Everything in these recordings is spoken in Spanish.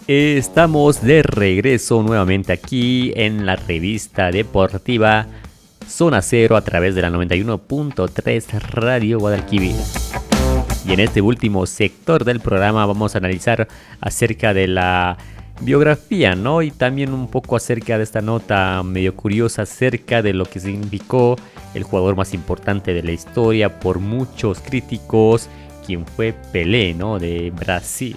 Estamos de regreso nuevamente aquí en la revista deportiva Zona Cero a través de la 91.3 Radio Guadalquivir. Y en este último sector del programa vamos a analizar acerca de la biografía, ¿no? Y también un poco acerca de esta nota medio curiosa acerca de lo que significó el jugador más importante de la historia por muchos críticos, quien fue Pelé, ¿no? De Brasil.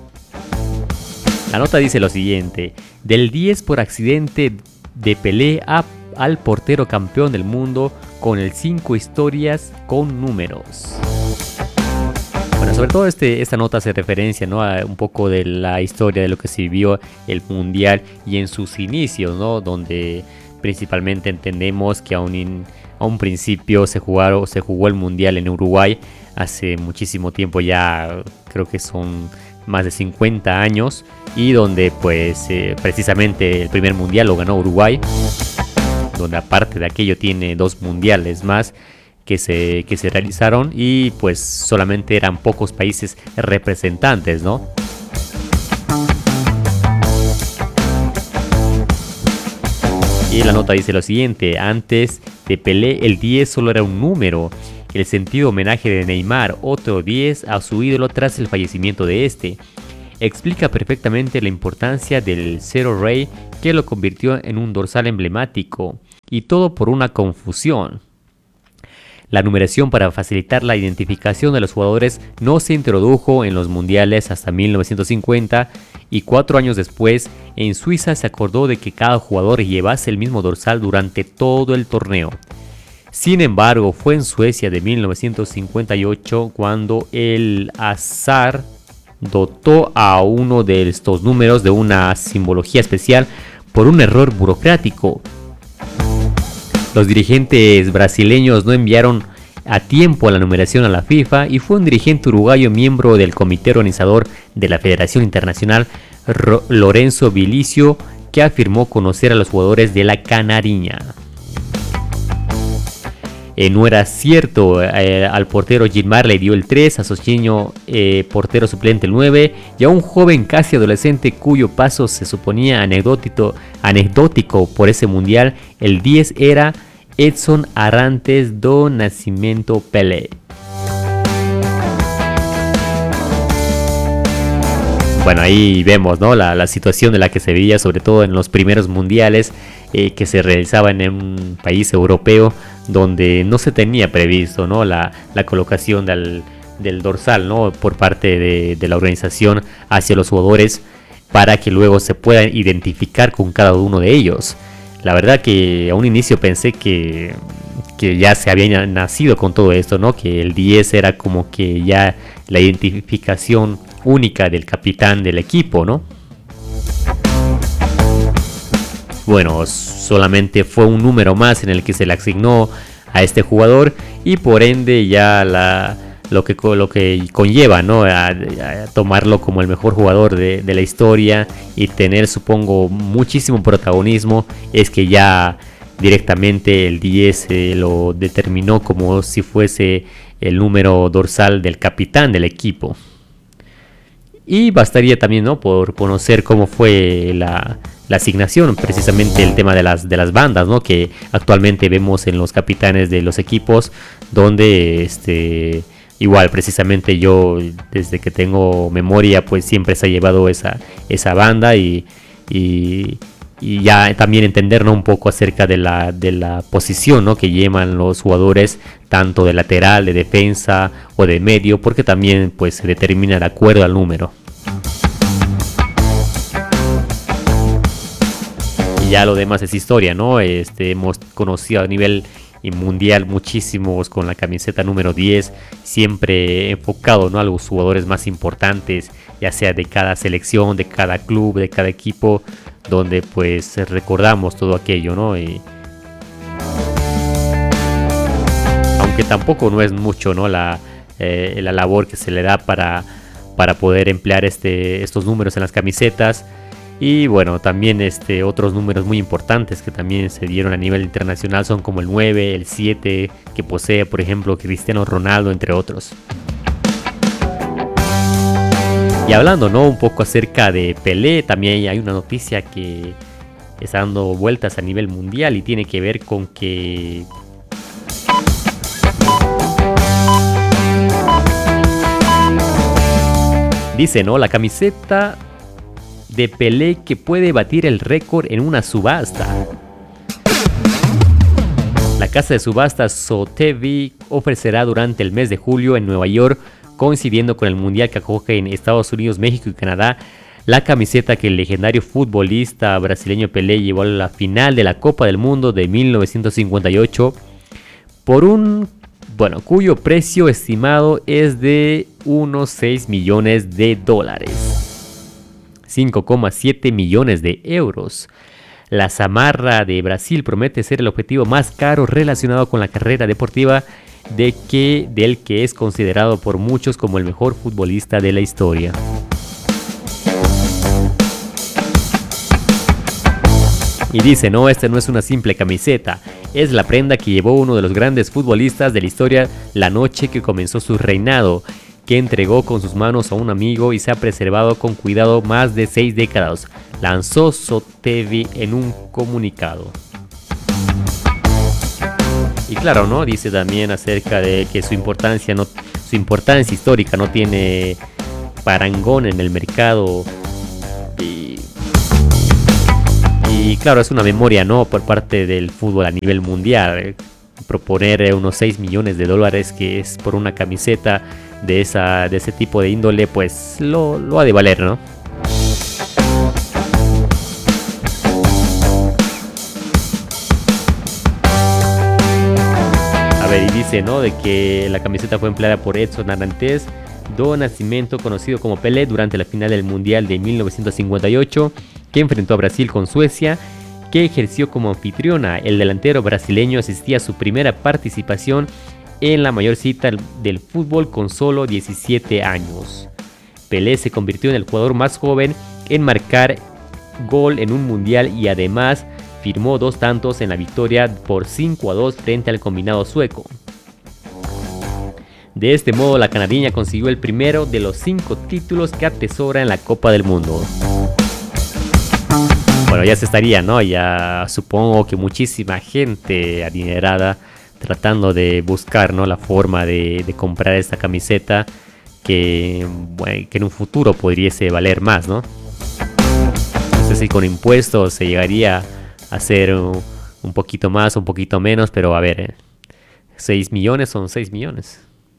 La nota dice lo siguiente: del 10 por accidente de Pelé al portero campeón del mundo con el 5 historias con números. Bueno, sobre todo esta nota hace referencia, ¿no?, a un poco de la historia de lo que se vivió el Mundial y en sus inicios, ¿no?, donde principalmente entendemos que a un principio se jugó el Mundial en Uruguay hace muchísimo tiempo, ya creo que son más de 50 años, y donde pues precisamente el primer Mundial lo ganó Uruguay, donde aparte de aquello tiene 2 mundiales más que se realizaron, y pues solamente eran pocos países representantes, ¿no? Y la nota dice lo siguiente: antes de Pelé el 10 solo era un número, el sentido homenaje de Neymar, otro 10 a su ídolo tras el fallecimiento de este. Explica perfectamente la importancia del Zero Rey, que lo convirtió en un dorsal emblemático, y todo por una confusión. La numeración para facilitar la identificación de los jugadores no se introdujo en los mundiales hasta 1950, y 4 años después en Suiza se acordó de que cada jugador llevase el mismo dorsal durante todo el torneo. Sin embargo, fue en Suecia de 1958 cuando el azar dotó a uno de estos números de una simbología especial por un error burocrático. Los dirigentes brasileños no enviaron a tiempo la numeración a la FIFA, y fue un dirigente uruguayo miembro del comité organizador de la Federación Internacional, Lorenzo Bilicio, que afirmó conocer a los jugadores de la Canariña. No era cierto, al portero Gilmar le dio el 3, a Sociño portero suplente el 9, y a un joven casi adolescente cuyo paso se suponía anecdótico por ese mundial, el 10 era Edson Arantes do Nascimento Pelé. Bueno, ahí vemos, ¿no?, la situación de la que se veía, sobre todo en los primeros mundiales que se realizaban en un país europeo, donde no se tenía previsto, ¿no?, la colocación del dorsal, ¿no?, por parte de la organización hacia los jugadores, para que luego se puedan identificar con cada uno de ellos. La verdad que a un inicio pensé que ya se había nacido con todo esto, ¿no?, que el 10 era como que ya la identificación única del capitán del equipo, ¿no? Bueno, solamente fue un número más en el que se le asignó a este jugador, y por ende ya lo que conlleva, ¿no?, a tomarlo como el mejor jugador de la historia y tener, supongo, muchísimo protagonismo, es que ya directamente el 10 lo determinó como si fuese el número dorsal del capitán del equipo. Y bastaría también, ¿no?, por conocer cómo fue la asignación, precisamente el tema de las bandas, ¿no?, que actualmente vemos en los capitanes de los equipos, donde igual precisamente yo desde que tengo memoria pues siempre se ha llevado esa banda, y ya también entender, ¿no?, un poco acerca de la posición, ¿no?, que llevan los jugadores, tanto de lateral, de defensa o de medio, porque también pues se determina de acuerdo al número. Y ya lo demás es historia, ¿no? Hemos conocido a nivel mundial muchísimos con la camiseta número 10, siempre enfocado, ¿no?, a los jugadores más importantes, ya sea de cada selección, de cada club, de cada equipo, donde pues recordamos todo aquello, ¿no? Aunque tampoco no es mucho, ¿no?, la labor que se le da para poder emplear estos números en las camisetas. Y bueno, también otros números muy importantes que también se dieron a nivel internacional son como el 9, el 7, que posee por ejemplo Cristiano Ronaldo, entre otros. Y hablando, ¿no?, un poco acerca de Pelé, también hay una noticia que está dando vueltas a nivel mundial y tiene que ver con que dice, ¿no?, la camiseta de Pelé que puede batir el récord en una subasta. La casa de subastas Sotheby ofrecerá durante el mes de julio en Nueva York, coincidiendo con el mundial que acoge en Estados Unidos, México y Canadá, la camiseta que el legendario futbolista brasileño Pelé llevó a la final de la Copa del Mundo de 1958 cuyo precio estimado es de unos 6 millones de dólares, 5,7 millones de euros. La zamarra de Brasil promete ser el objetivo más caro relacionado con la carrera deportiva del que es considerado por muchos como el mejor futbolista de la historia. Y dice, no, esta no es una simple camiseta, es la prenda que llevó uno de los grandes futbolistas de la historia la noche que comenzó su reinado, que entregó con sus manos a un amigo y se ha preservado con cuidado más de 6 décadas, lanzó Sotheby en un comunicado. Y claro, ¿no?, dice también acerca de que su importancia histórica no tiene parangón en el mercado. Y claro, es una memoria, ¿no?, por parte del fútbol a nivel mundial. Proponer unos 6 millones de dólares, que es por una camiseta de ese tipo de índole, pues lo ha de valer, ¿no? A ver, y dice, ¿no?, de que la camiseta fue empleada por Edson Arantes do Nascimento, conocido como Pelé, durante la final del Mundial de 1958, que enfrentó a Brasil con Suecia, que ejerció como anfitriona. El delantero brasileño asistía a su primera participación en la mayor cita del fútbol con solo 17 años. Pelé se convirtió en el jugador más joven en marcar gol en un mundial y además firmó 2 tantos en la victoria por 5-2 frente al combinado sueco. De este modo, la canadiense consiguió el primero de los 5 títulos que atesora en la Copa del Mundo. Bueno, ya se estaría, ¿no? Ya supongo que muchísima gente adinerada tratando de buscar, ¿no?, la forma de comprar esta camiseta que en un futuro podría valer más, ¿no? No sé si con impuestos se llegaría a hacer un poquito más, un poquito menos, pero a ver, 6 millones son 6 millones.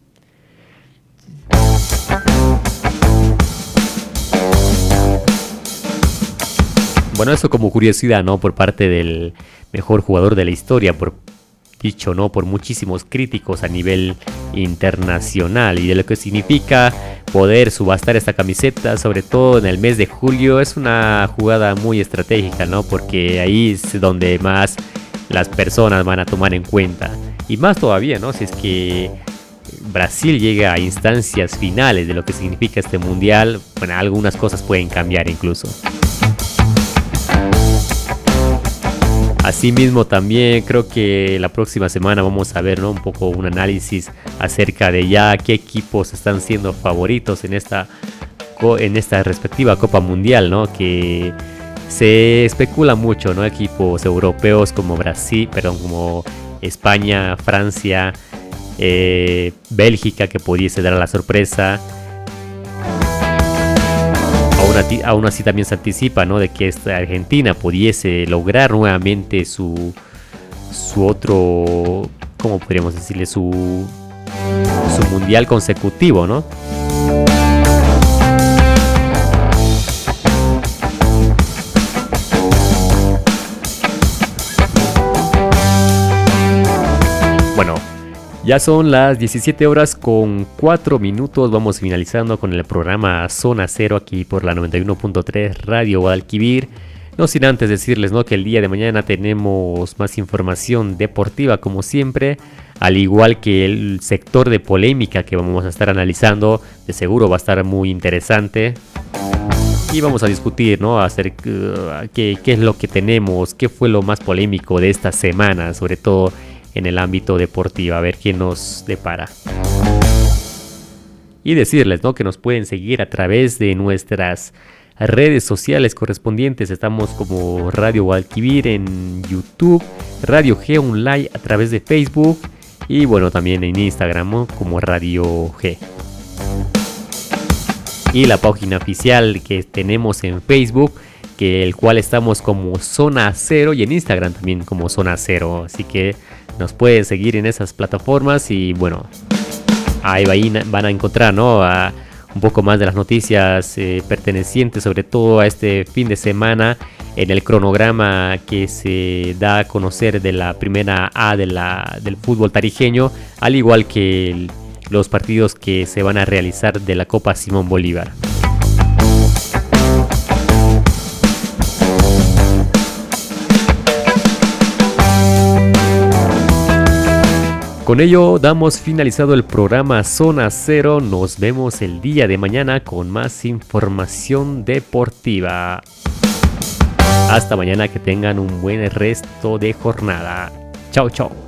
Bueno, eso como curiosidad, ¿no?, por parte del mejor jugador de la historia, ¿no?, por muchísimos críticos a nivel internacional, y de lo que significa poder subastar esta camiseta, sobre todo en el mes de julio. Es una jugada muy estratégica, ¿no?, porque ahí es donde más las personas van a tomar en cuenta, y más todavía, ¿no?, si es que Brasil llega a instancias finales de lo que significa este mundial. Bueno, algunas cosas pueden cambiar incluso. Asimismo, también creo que la próxima semana vamos a ver, ¿no?, un poco un análisis acerca de ya qué equipos están siendo favoritos en esta respectiva Copa Mundial, ¿no?, que se especula mucho, ¿no?, equipos europeos como como España, Francia, Bélgica, que pudiese dar la sorpresa. Aún así también se anticipa, ¿no?, de que esta Argentina pudiese lograr nuevamente su otro, ¿cómo podríamos decirle?, su mundial consecutivo, ¿no? Bueno, ya son las 17 horas con 4 minutos. Vamos finalizando con el programa Zona Cero aquí por la 91.3 Radio Guadalquivir. No sin antes decirles, ¿no?, que el día de mañana tenemos más información deportiva como siempre, al igual que el sector de polémica que vamos a estar analizando. De seguro va a estar muy interesante. Y vamos a discutir, ¿no?, acerca qué es lo que tenemos, qué fue lo más polémico de esta semana, sobre todo en el ámbito deportivo, a ver qué nos depara. Y decirles, ¿no?, que nos pueden seguir a través de nuestras redes sociales correspondientes. Estamos como Radio Guadalquivir en YouTube, Radio G Online a través de Facebook y bueno, también en Instagram, ¿no?, como Radio G. Y la página oficial que tenemos en Facebook, el cual estamos como Zona Cero, y en Instagram también como Zona Cero. Así que nos pueden seguir en esas plataformas y bueno, ahí van a encontrar, ¿no?, un poco más de las noticias pertenecientes sobre todo a este fin de semana en el cronograma que se da a conocer de la primera A del fútbol tarijeño, al igual que los partidos que se van a realizar de la Copa Simón Bolívar. Con ello damos finalizado el programa Zona Cero. Nos vemos el día de mañana con más información deportiva. Hasta mañana, que tengan un buen resto de jornada. Chao, chao.